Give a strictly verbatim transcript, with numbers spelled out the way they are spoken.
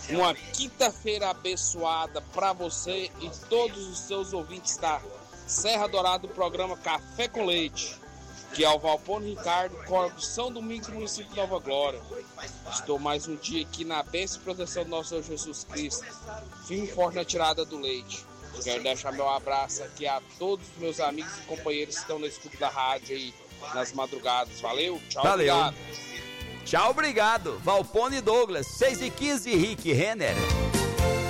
Uma quinta-feira abençoada para você e todos os seus ouvintes da Serra Dourada do programa Café com Leite, que é o Valpone Ricardo, Corpo São Domingos, município de Nova Glória. Estou mais um dia aqui na bênção e proteção do nosso Senhor Jesus Cristo, firme e forte na tirada do leite. Quero deixar meu abraço aqui a todos os meus amigos e companheiros que estão na escuta da rádio aí nas madrugadas. Valeu, tchau, Valeu. Obrigado. Tchau, obrigado. Valpone Douglas, seis e quinze, Rick Renner.